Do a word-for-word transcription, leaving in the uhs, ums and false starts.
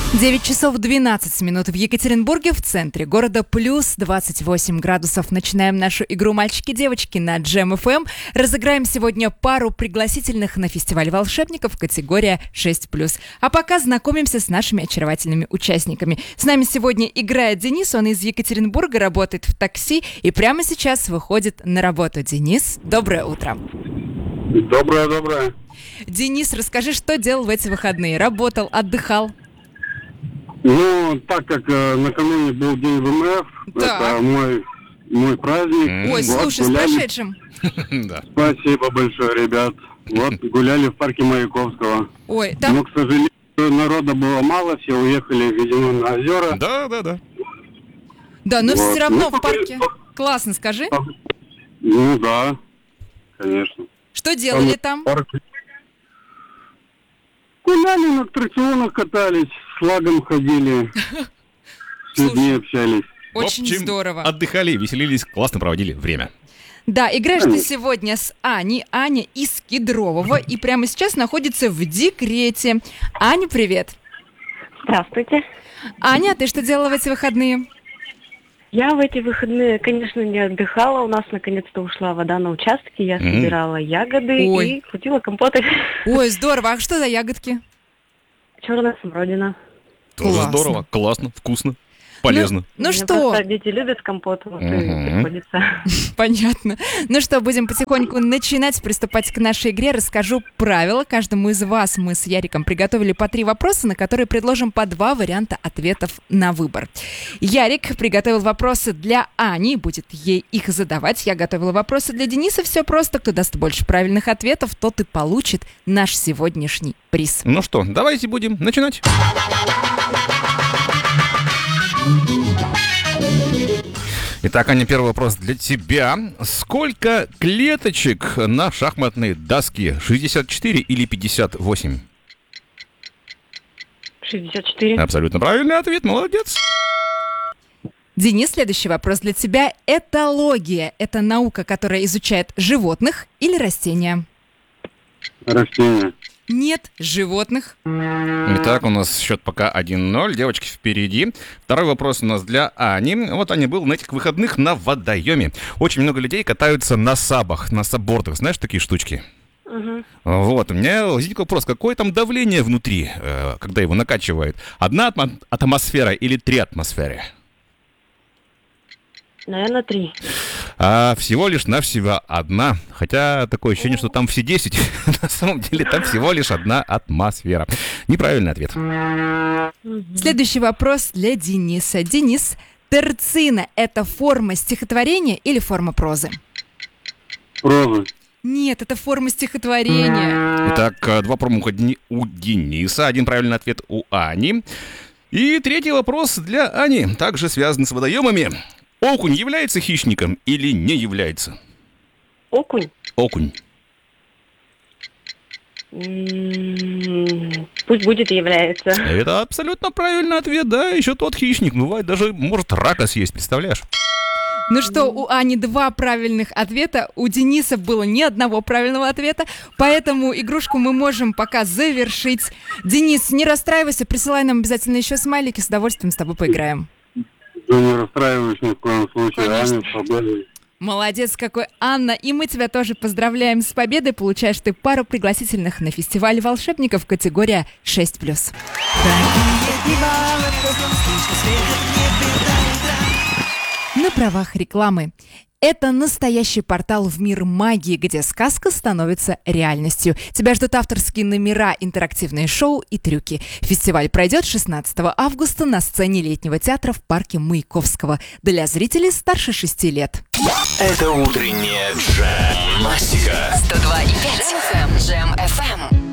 девять часов двенадцать минут в Екатеринбурге, в центре города, плюс двадцать восемь градусов. Начинаем нашу игру «Мальчики-девочки» на Джем эф эм. Разыграем сегодня пару пригласительных на фестиваль волшебников категория шесть плюс. А пока знакомимся с нашими очаровательными участниками. С нами сегодня играет Денис, он из Екатеринбурга, работает в такси и прямо сейчас выходит на работу. Денис, доброе утро. Доброе, доброе. Денис, расскажи, что делал в эти выходные? Работал, отдыхал? Ну, так как э, накануне был день вэ эм эф, Так. это мой, мой праздник. Ой, Вот, слушай, с гуляли. прошедшим. Да. Спасибо большое, ребят. Вот, гуляли в парке Маяковского. Ой, там... Но, к сожалению, народа было мало, все уехали, видимо, на озера. Да, да, да. Да, но Вот. все равно Ну, в парке. Классно, скажи. Ну, да, конечно. Что делали там? Парк. Гуляли, на аттракционах катались, с флагом ходили, с людьми общались. Очень В общем, здорово. Отдыхали, веселились, классно проводили время. Да, играешь ты Конечно. сегодня с Аней. Аня из Кедрового и прямо сейчас находится в декрете. Аня, привет. Здравствуйте. Аня, ты что делала в эти выходные? Я в эти выходные, конечно, не отдыхала. У нас наконец-то ушла вода на участке. Я М. собирала ягоды Ой. и крутила компоты. Ой, здорово. А что за ягодки? Черная смородина. Тоже Классно. здорово, классно, вкусно, полезно. Ну Мне что, просто дети любят компот, вот и Мгм. приходится. понятно. Ну что, будем потихоньку начинать, приступать к нашей игре. Расскажу правила. Каждому из вас мы с Яриком приготовили по три вопроса, на которые предложим по два варианта ответов на выбор. Ярик приготовил вопросы для Ани, будет ей их задавать. Я готовила вопросы для Дениса. Все просто. Кто даст больше правильных ответов, тот и получит наш сегодняшний приз. Ну что, давайте будем начинать. Итак, Аня, первый вопрос для тебя. Сколько клеточек на шахматной доске? шестьдесят четыре или пятьдесят восемь? шестьдесят четыре. Абсолютно правильный ответ, молодец. Денис, следующий вопрос для тебя. Этология – это наука, которая изучает животных или растения? Растения. Нет, животных. Итак, у нас счет пока один ноль. Девочки впереди. Второй вопрос у нас для Ани. Вот Аня был на этих выходных на водоеме. Очень много людей катаются на сабах, на саббордах. Знаешь такие штучки? Угу. Вот, у меня возник вопрос, какое там давление внутри, э, когда его накачивают? Одна атмо- атмосфера или три атмосферы? Наверное, три. А всего лишь навсего одна. Хотя такое ощущение, что там все десять. На самом деле там всего лишь одна атмосфера. Неправильный ответ. Следующий вопрос для Дениса. Денис, терцина – это форма стихотворения или форма прозы? Прозы. Нет, это форма стихотворения. Итак, э, два промоха дни у Дениса, один правильный ответ у Ани. И третий вопрос для Ани, также связан с водоемами. Окунь является хищником или не является? Окунь. Окунь. М, Пусть будет и является. Это абсолютно правильный ответ, да, еще тот хищник. Бывает, даже может рака съесть, представляешь? Ну что, у Ани два правильных ответа, у Дениса было ни одного правильного ответа, поэтому игрушку мы можем пока завершить. Денис, не расстраивайся, присылай нам обязательно еще смайлики, с удовольствием с тобой поиграем. Я не расстраиваюсь ни в коем случае. Конечно. Аня, с победой. Молодец какой, Анна, и мы тебя тоже поздравляем с победой. Получаешь ты пару пригласительных на фестиваль волшебников категория шесть плюс. На правах рекламы. Это настоящий портал в мир магии, где сказка становится реальностью. Тебя ждут авторские номера, интерактивные шоу и трюки. Фестиваль пройдет шестнадцатого августа на сцене летнего театра в парке Маяковского. Для зрителей старше шести лет. Это утренняя джем-настика. сто два и пять Джем эф эм.